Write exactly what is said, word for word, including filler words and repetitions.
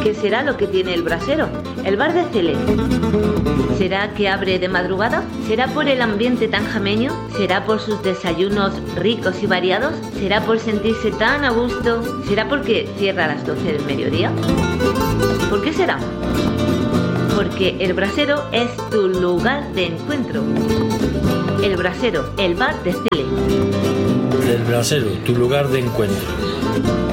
¿Qué será lo que tiene el brasero? El bar de Cele. ¿Será que abre de madrugada? ¿Será por el ambiente tan jameño? ¿Será por sus desayunos ricos y variados? ¿Será por sentirse tan a gusto? ¿Será porque cierra a las doce del mediodía? ¿Por qué será? Porque el brasero es tu lugar de encuentro. El brasero, el bar de Cele. El brasero, tu lugar de encuentro.